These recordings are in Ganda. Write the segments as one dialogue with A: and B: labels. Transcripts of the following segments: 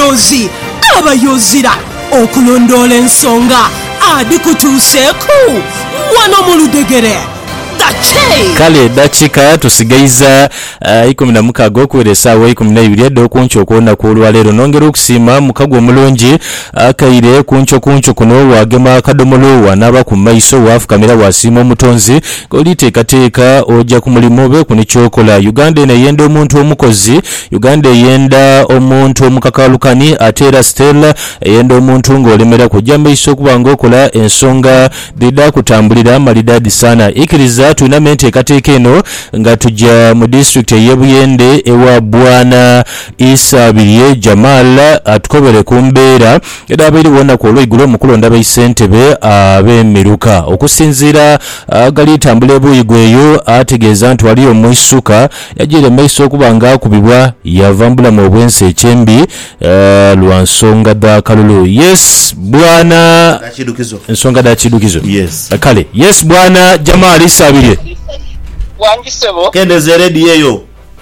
A: omuyoozi abayozira okulondoola ensonga adikutuuseeku wano mu Ludegere.
B: Kale dakika tusigaiza 16 okuwera essaawa 12 edda okunco okwonna kw'olwaleero nongera okusiima mukago omulungi akaire kunco kuno wagema akadomolo wanaaba ku maiso waafukamira wasiima omutonzi ng'oliteekateeka ojja ku mulimu obe ku nekyokola. Uganda eno eyenda omuntu omukozi, Uganda eyenda omuntu omukakalukani, ate era Stella eyenda omuntu ng'olemera kujja maiso okuba ng'okola ensonga dida kutambulira malidadi sana. Ikiriza tulina enteekateeka eno nga tujja mu district ey'Ebuyende ewa Bwana Isa Birye Jamal atukobere ku mbeera era abairi wonnaku olw'eigulu omukulu ndaba Ssentebe ab'Emiruka. Okusinziira gali tambula ebuyigweyo ategeeza nti wali omwisuka yagira emaiso okuba nga akubibwa yava mbulamu obwensi ekyembi lwa nsonga dha kalulu. Yes Bwana ensonga dha kidukizo.
C: Yes.
B: Kale yes Bwana Jamal Isa Birye
D: wangisebo
C: kendeze ready eyo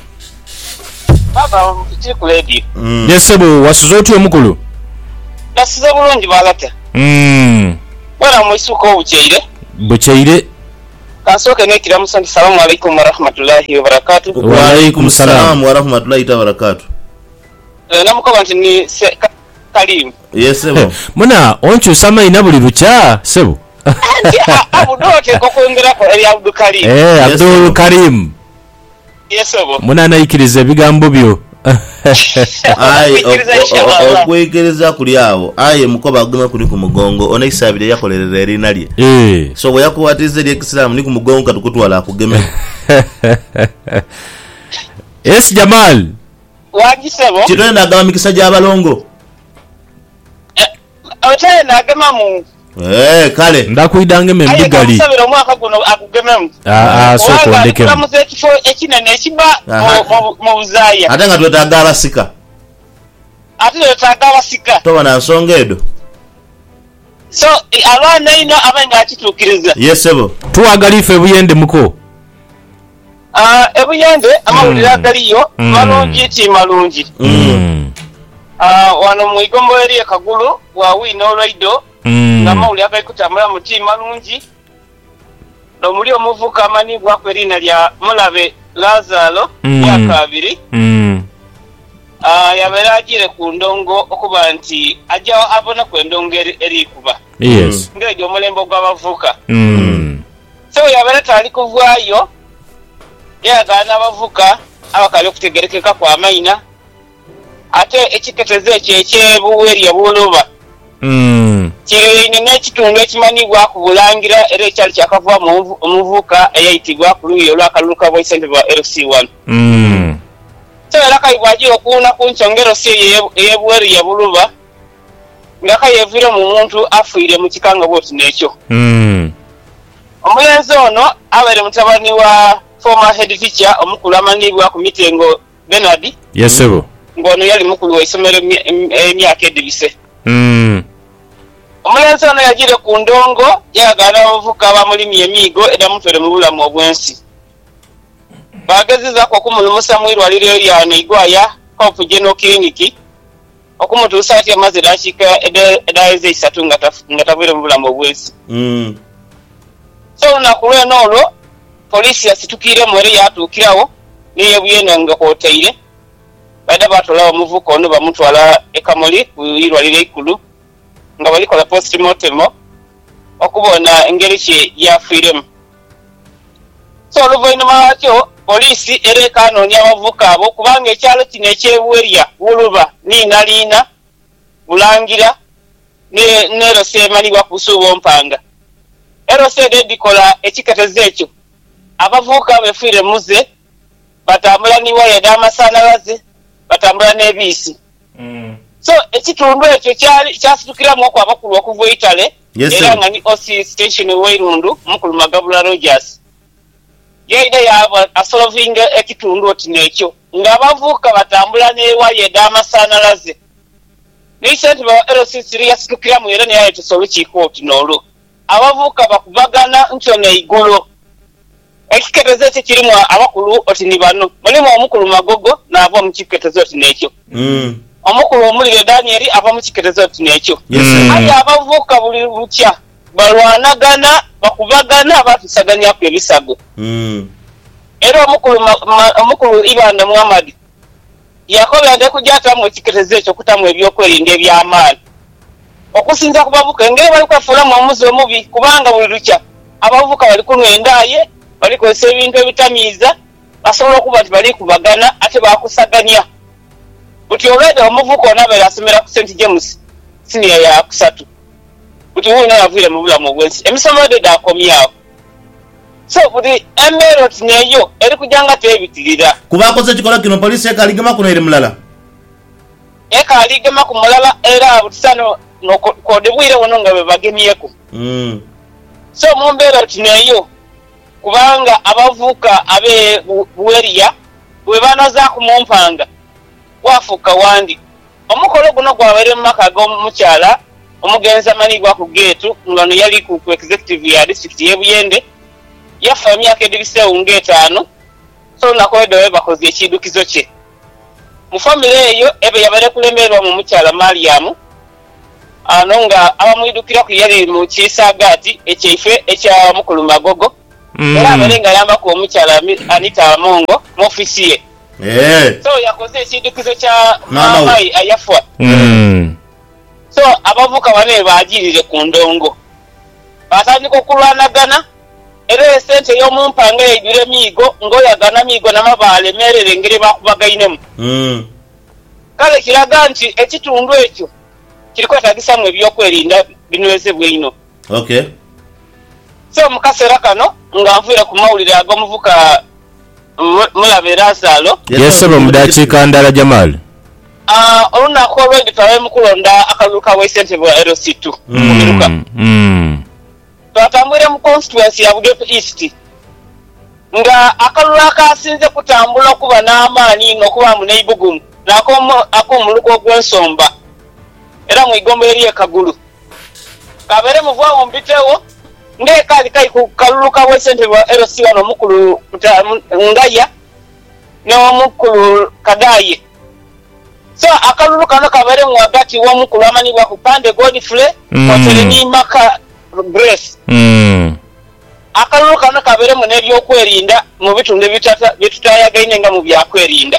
D: baba mtiku ready
B: yesebo wasuzo otyo omukulu
D: nasize bulungi balata wala mwisuko bucheire kansoke nekira musanti. Salamu alaykum wa rahmatullahi wa barakatuh.
C: Wa alaykum salam wa rahmatullahi wa barakatuh.
D: Namukoba nti ni Kalim.
C: Yes sebo
B: muna oncho sama inabuli lucha sebo
D: abudoke kokwongera ko eri Abdul Karim.
B: Abdul Karim.
D: Yes sebo
B: muna anayikiriza ebigambo byo
C: okwekiriza kuli awo aye mukoba aguma kuli ku mugongo onaisabire yakolerera erina lye so bwe yakuwatiza eri ekisilamu ni ku mugongo katukutwala akugeme.
B: Yes Jamal
D: wangisebo
C: kitone nagama mikisa gy'abalongo
D: otene nagama mu
C: kale
B: ndakuidange membigali
D: ayekabira omwaka guno akugememu
B: so kondekemu
D: turamuze ekifo ekinene ekiba mu Buzaya
C: ate nga twetaaga abasika toba na nsonga edo
D: so alwana ino abenga akituukiriza.
C: Yes sebo
B: tuwagala ife Ebuyende muko
D: Ebuyende amawulire agaliyo malungi ti malungi wano mu igombo eri ekagulu wawina olwaido nga mawulire agali kutambula mu ti malungi nomuli omuvuka amanibwa ku erina lya Mulabe Lazaro myaka 2 yabeera agire ku ndongo okuba nti ajja abona ku endongo erikuba ng'egyo omulembe gw'abavuka so yabeera tali kuvaayo yagaana abavuka abakali okutegerekeka kw'amaina ate ekiketeze ekyo ekyebuwerya buluba kirina n'ekitundu ekimanibwa ku Bulangira era ekyali kyakava mu omuvuka eyayitibwa ku luuyi olw'akalulu ka Ssentebe wa LC1 so era kayibwagira okuwuna ku nkyongero si ey'ebuwerya buluba nga kayeevire mu muntu afiire mu kikanga bwoti n'ekyo. Omulenzi ono abaire mutabani wa former head teacher omukulu amanibwa ku Mitengo Bernard.
B: Yes sebo
D: ngono yali mukulu wa isomero emyaka edibise. Omulenzi ono yagire ku ndongo yagala abavuka abamulimi emiigo era mutwere mu bulamu obwensi. Bagezezako okumulumusa mu irwaliro eryano Igwaya Hope General Clinic okumutuusa ati amaze dakiika eddayize 3 nga tavire mu bulamu obwensi. So olunaku lweno olwo polisi yasitukire mu eri yatuukirawo n'eyebuyenda nga kwotaire badde batolawo omuvuka ono bamutwala ekamuli ku irwaliro ekkulu nga balikola postmortem okubona engeri kye yafiiremu. So oluvannyuma lwakyo polisi era ekanoonya abavuka abo kubanga ekyalo kino ekyebuwerya buluba niinaliina Bulangira ne Rose emanibwa ku Suubo Mpanga. Rose edikola ekiketeze ekyo abavuka befiire muze batambula ni waya d'amasanalaze batambula n'ebiisi. So ekitundu ekyo kyasitukiramu okwabakulu okuva Itale era nga ni OC station Wairundu mukulu Magabula Rogers yaida yaba asolovinga ekitundu oti nekyo nga abavuka batambula n'ewaya d'amasanalaze Ssentebe wa LC3 yasitukiramu era naye tusolukiiko oti n'olwo abavuka bakubagana nkyona igulu ekiketeze ekyo kirimu abakulu oti ni bano mulimu omukulu Magogo n'ava mu kiketeze oti nekyo omukulu omulire Daniel ava mu kikerezo tinekyo ayi abavuka buli lukya balwanagana bakubagana batusaganya ku ebisago era omukulu Ibanda Muhammad yakola nde kujata mu kikerezo ekyo kutamu ebyokwerinda eby'amaani okusinza kubavuka ngere bali kwafula mu omuzi omubi kubanga buli lukya abavuka bali kunwa endaye bali kozesa ebintu ebitamiiza basobola okuba nti bali kubagana ate bakusaganya buti olwedde omuvuka onabeera asomera ku St James senior ya kusatu buti wuuna yaviire mu bulamu obwensi emisomo edde akomyawo so buti emerot neyo eri kujanga tebitirira
C: kubakoze ekikola kino polisi ekaligema kuno eri mulala
D: ekaligema ku mulala era butisano kodebwire wono nga bebagemyeko so mumbeera tineyo kubanga abavuka abe buweria bwe banaza kumumpanga wafuka wandi omukolo guno gwabere mu maka g'omukyala omugenza manigwa ku geetu ngano yali ku executive ya district y'Ebuyende yafa emyaka edibiseewo ng'etaano so nakoledde we bakoze ekidukizo kye mu famire eyo ebe yabere kulemerwa mu mukyala Mariamu ano nga abamwidukira ku yali mu kisaagati ekyeife ekya mukulu Magogo era abalenga yamba ku omukyala Anita Amongo mu ofisi ye so yakoze ekidukizo kya mamayi ayafwa so abavuka bane baagirire ku ndongo batandika okulwanagana era esente y'omumpanga eyijure emiigo ng'oyagana miigo n'amabaale emerere engeri bakubagainemu kale kiraga nti ekitundu ekyo kirikwetagisa mu ebyokwerinda binywezebwa ino so mu kaseera kano nga nvuire ku mawulire ag'omuvuka Mulabe Lazaro
B: yesaba mu dakiika ndala Jamal
D: olunaku olw'edda twabe mu kulonda akalulu ka Ssentebe wa LC2 kumiruka twatambwire mu constituency ya Bugeto East nga akalulu akasinze kutambula okuba n'amaanyi n'okuba mu neibugumu ak'omuluka ogw'ensomba era mu igombo eri ekagulu kabere muvaawo mbitewo ng'ekaali kali ku kalulu ka Ssentebe wa LC1 omukulu Ngaya n'omukulu Kadaye so akalulu kano kabere mu wagati w'omukulu amanibwa ku Pande Godfrey Otere n'Imaka Grace akalulu kano kabere mu n'ebyokwerinda mu bitundu byetutayagaine nga mu byakwerinda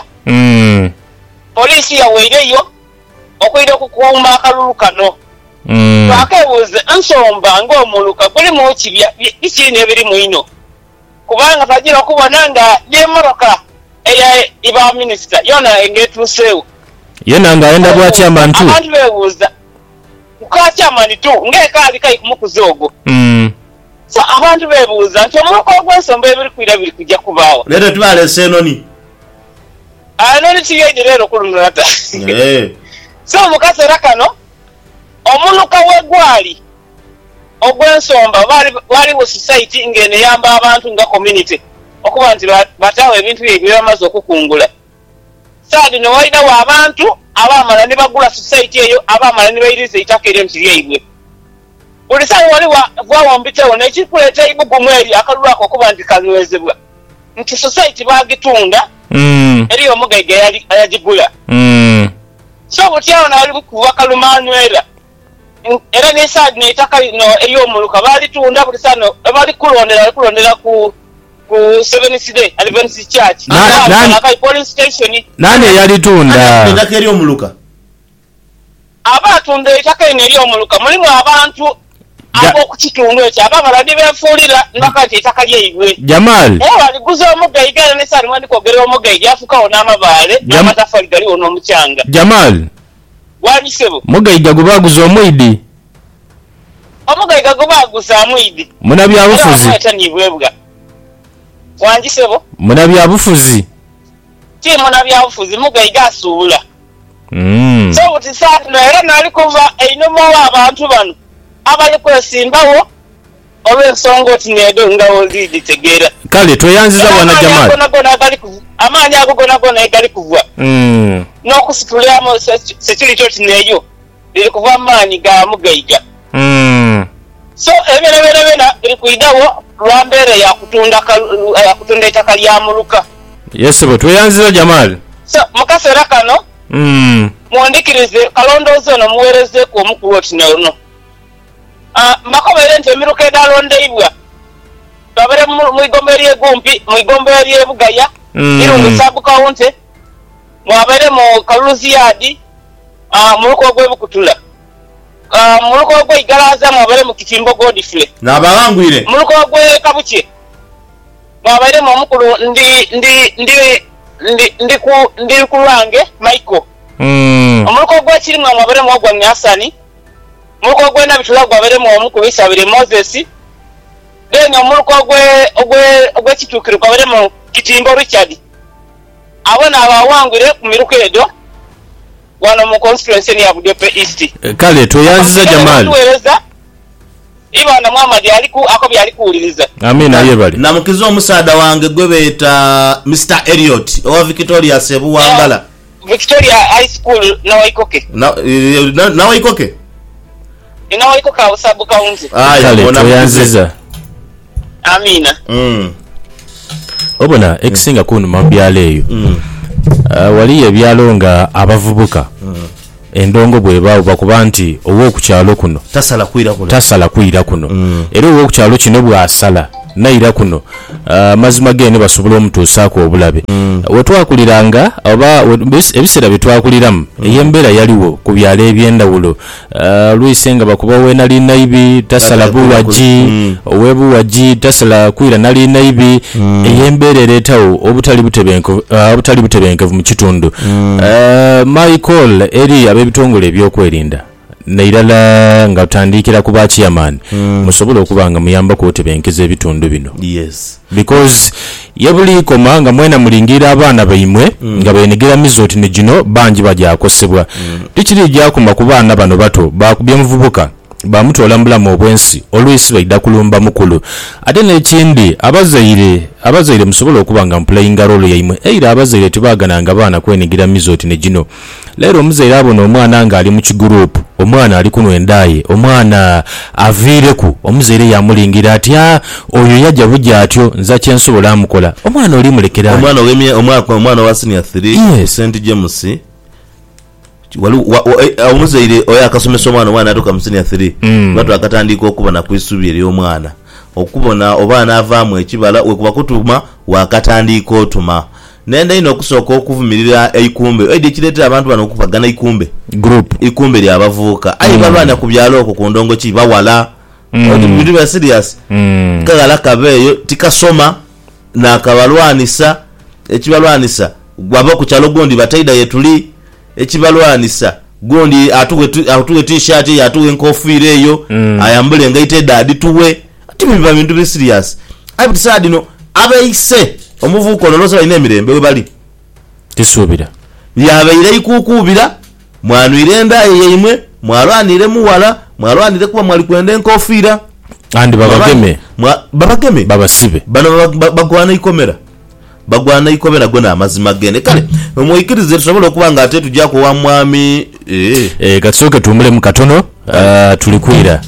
D: polisi yaweireyo okwira okukuuma akalulu kano twakebuuze ensomba ng'omuluka gulimu kibya bikiri n'ebirimu ino kubanga tagira okubona nga n'emmotoka eya iba minisita yona engetuuseewo
B: yena ng'ayenda bwaki abantu
D: beebuuza kukakyamani tu ng'ekaali kali kumukuza ogwo so abantu beebuuza nti omuluka ogw'ensomba ebiri kwira biri kujja kubaawa
C: leero tubaleese enoni
D: noni kiyeje leero kulunata so mu kaseera kano omuluka w'egwali ogw'ensomba waliwo society ng'ene yamba abantu nga community okuba nti bataawo ebintu byebyo bamaze okukungula saadi ne walinawo abantu abaamala ne bagula society eyo abaamala ne bayiriza eitaka eryo nti lyaibwe buli sawa wali bwawombitewo nekikuleeta ibugumu eri akalulu ako okuba nti kanywezebwa nti society bagitunda eri omugaiga yagigula so butyawo nawali kuva kalumanywera era nesaadi neitaka lino eryomuluka balitunda buli sano bali kulondera ku 7th Day Adventist Church police station
B: nani yalitunda
C: itaka eryomuluka
D: abatunda itaka lino eryomuluka mulimu abantu abokukitundu ekyo abamala nibeefuulira nakati itaka lyaibwe
B: Jamal
D: waliguza omugaiga era nesaadi mwandikogera omugaiga afukawo n'amabaale n'amatafali galiwo n'omukyanga
B: Jamal
D: wanyisebo
B: mugaiga gubaguza omwidi
D: omugaiga gubaguza amwidi
B: munabyabufuzi
D: etanibwebwa wanjisebo
B: munabyabufuzi
D: ti munabyabufuzi mugaiga asuubula so buti saatino era naali kuva einuma w'abantu bano abali kwesimbawo olw'ensonga oti needo nga oliditegeera
B: kale tweyanziza bwana Jamal
D: amaanyi ago gonagona egali kuva n'okusitulamu security oti neeyo liri kuva amaanyi ga mugaiga so ebireberebena biri kuidawo lwa mbeera yakutunda ettaka lya muluka
B: yesebo tweyanziza Jamal
D: so mu kaseera kano mwandikirize kalondoozi ono muweerezeeku omukulu otinono mbakobere nti emiruka edalondeibwa twabere mwigombo eryegumpi mwigombo eryebugaya irungu sabukawunte mwabere mu kaluziyadi muluko gwebukutula muluko gweigalaza mwabere mu kitimbo godifule
C: nabawangwire
D: muluko gwe kabuche mwabere mu omukulu ndi ku lwange Michael omuluko gw'ekirimu mwabere mu ogwa Nyasani muluko gwena bitula gwabere mu omukulu Isabire Moses then omuluko ogw'ekituukiro gwabere mu Kitimbo Richard abona abawangwire ku miruko edo wano mu constituency ya Budepe East
B: kale toyanziza Jamal
D: ibana Muhammad ako byalikuwuliriza
B: amina yebali
C: namukiza omusaada wange gwe beeta Mr Elliot owa Victoria Sebu Wangala
D: Victoria High School na Waikoke
C: na Waikoke
D: usabu kaunti
B: kale toyanziza
D: amina
B: obona ekisinga kuno mabyalo eyo waliyo ebyalo nga abavubuka endongo bwebaawo bakuba nti ow'okukyalo kuno tasala kwira kuno era ow'okukyalo kino bw'asala naira kuno mazima gene basobola omutuusaako obulabe wetwakuliranga oba ebiseera byetwakuliramu ey'embeera yaliwo ku byalo eby'endawulo luyise nga bakuba ow'enali naibi tasala buwaji ow'ebuwaji tasala kwira nali naibi ey'embeera ereetawo obutali butebenkevu mu kitundu Michael eri ab'ebitongole ebyokwerinda nairala nga tutandikira ku bachairman musobola okuba nga muyamba kwotebenkeza ebitundu bino because yebuli koma nga mwena mulingira abaana baimwe nga bayenegera mizoti ne gino banji bajakosebwa tikiri jakuma ku baana bano bato bakubye muvubuka bamutola mbulamu obwensi olwisi baida kulumba mukulu ate n'ekindi abazaire musobola okuba nga mplayinga role yaimwe era abazaire tebagananga baana kwenegira mizoti ne gino lero omuzaire abona omwana nga ali mu kigurupu omwana ali kuno endaye omwana aviireku omuzaire yamulingira ati oyo yajja bujja atyo nza kyensobola amukola omwana oli mulekera
C: omwana wa senior 3 St James omuzaire oyo akasomesa omwana atuuka mu senior 3 batu akatandika okubona kwisubi eri omwana okubona obaana avaamu ekibala wekuba kutuma wakatandika otuma nenda ino okusooka okuvumirira eikumbe edi ekireetera abantu bano okupagana ikumbe lyabavuuka ayi balwana ku byalo okwo ku ndongo ki bawala bintu bya serious kagala kabeeyo tikasoma nakabalwanisa ekibalwanisa gwaba ku kyalo gondi bataida yetuli ekibalwanisa gondi atuwe t-shirt atuwe enkofiira eyo ayambule ngaite dadi tuwe ati biba bintu bi serious ayi butisadi no abeise omuvuuko nolosa ine emirembe we bali
B: tisuubira
C: yabeire ikukubira mwanwire endaye yeimwe mwalwanire muwala mwalwanire kuba mwali kwenda enkofiira
B: andi babageme babasibe
C: bano bagwana ikomera gona amazima gene kale muyikirize tusobola okuba nga ate tujja kuwa mwami
B: katusooke tumule mu katono tulikwira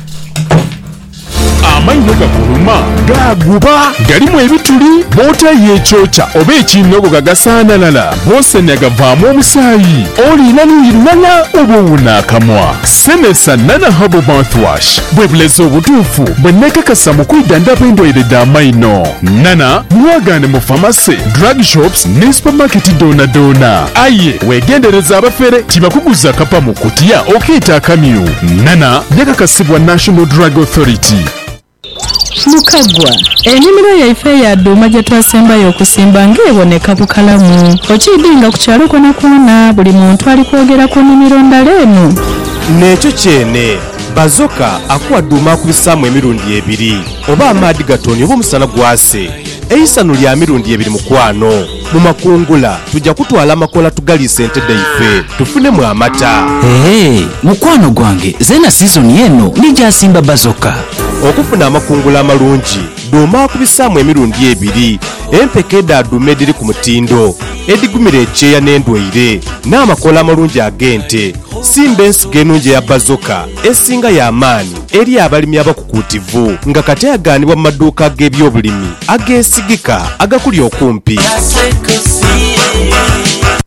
E: amaino gaguluma gaguba galimu ebituli bootayo ekyokya oba ekinogo gagasaanalala boosenya gavaamu omusaayi olina luyinana oba owunaakamwa senesa nana habo mouthwash bwe buleza obutuufu bwe neekakasa mu kwidandaba endwaire d'amaino nana mwagaane mu famasi drug shops ne supermarket doona aye weegendereza abafere tibakuguza kapa mu kutiya okeeta akamyu nana yakakasibwa National Drug Authority.
F: Mukagwa ennimiro yaife ya dduma gye twasembayo okusimba ng'eboneka ku kalamu okiyidinga ku kyalo konakwona buli muntu ali kwogera ku nnimiro ndala eno
G: nekyo kyene bazoka akuwa dduma akubisaamu emirundi 2 oba amaadi gatonya oba omusana gwase eisano lya mirundi 2 mukwano mu makungula tujja kutwala amakola tugaliisa entedde ife tufunemu amata
H: mukwano gwange zena sizoni eno nijjasimba bazoka
G: okufuna amakungula amalungi dduma akubisaamu emirundi 2 empeke eddadduma ediri ku mutindo edigumira ekyeya n'endwaire n'amakola amalungi ag'ente simba ensigo ennungi eya bazoka esinga y'amaanyi eri abalimi abakukuutivu nga kati agaanibwa mu maduuka g'ebyobulimi ageesigika agakuli okumpi.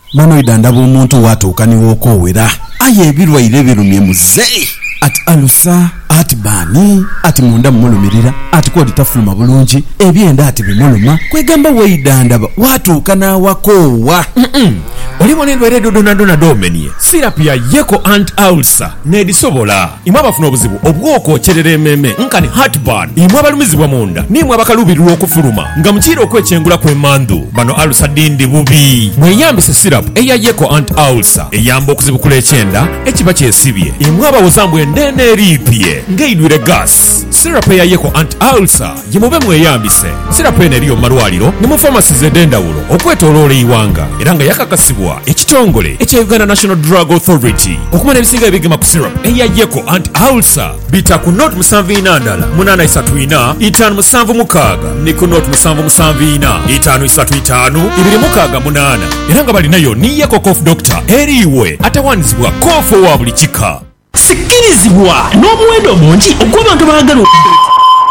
I: manoida ndaba omuntu watuuka niwookowera aye ebirwaire birumye muzeeyi ati alusa ati baani ati munda mumulumirira ati kodi tafuluma bulungi ebyenda ati bimuluma kwegamba weida ndaba watuuka n'awakoowa
J: olibona endwaire edodonadona domenie sirapu ya yeko ant ulcer nedisobola imwe abafuna obuzibu obwokwokyerera emmeeme nkani heartburn imwe abalumizibwa munda nimwe abakaluubirirwa okufuluma nga mukiira okwekyengula kw'emmandu bano ulcer dindi bubi mweyambise sirapu eya yeko ant ulcer eyamba okuzibukula ekyenda ekiba kyesibye imwe abawozambwa endene eriipye ng'eidwire gas sirapu eya yeko ant ulcer yemube mweyambise sirapu eno eriyo mu malwaliro ne mu pharmacies ed'endawulo okwetooloola eiwanga era nga yakakasibwa ekitongole ekya Uganda National Drug Authority okumanya ebisinga ebigema ku syrup eya yeko ant ulcer bita ku note 74 834 576 ne ku note 774 535 268 era nga balinayo ni yeko cough doctor eriwe atawanizibwa kofu wa buli kika
A: sikirizibwa n'omuwendo mungi ogw'abantu baagala